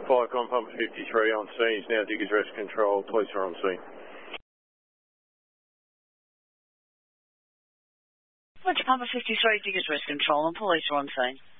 Fire Con Pump 53 on scene. It's now Diggers Rest Control. Police are on scene. Fire Pump 53, Diggers Rest Control, and police are on scene.